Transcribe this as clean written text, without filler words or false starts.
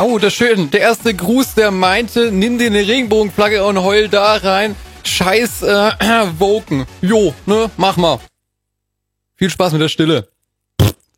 Oh, das ist schön. Der erste Gruß, der meinte, nimm dir eine Regenbogenflagge und heul da rein. Scheiß Woken. Jo, ne, mach mal. Viel Spaß mit der Stille.